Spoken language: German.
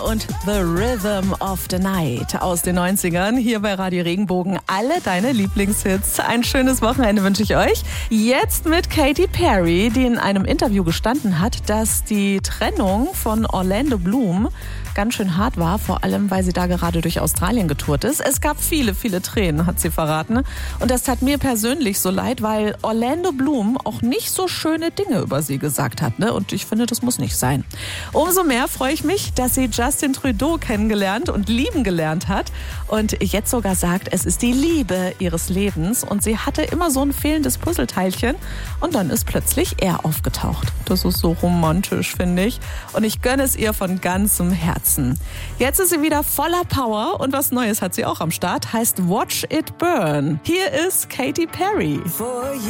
und The Rhythm of the Night aus den 90ern. Hier bei Radio Regenbogen alle deine Lieblingshits. Ein schönes Wochenende wünsche ich euch. Jetzt mit Katy Perry, die in einem Interview gestanden hat, dass die Trennung von Orlando Bloom ganz schön hart war, vor allem, weil sie da gerade durch Australien getourt ist. Es gab viele, viele Tränen, hat sie verraten. Und das tat mir persönlich so leid, weil Orlando Bloom auch nicht so schöne Dinge über sie gesagt hat. Ne? Und ich finde, das muss nicht sein. Umso mehr freue ich mich, dass sie Justin Trudeau kennengelernt und lieben gelernt hat. Und jetzt sogar sagt, es ist die Liebe ihres Lebens. Und sie hatte immer so ein fehlendes Puzzleteilchen. Und dann ist plötzlich er aufgetaucht. Das ist so romantisch, finde ich. Und ich gönne es ihr von ganzem Herzen. Jetzt ist sie wieder voller Power und was Neues hat sie auch am Start, heißt Watch It Burn. Hier ist Katy Perry.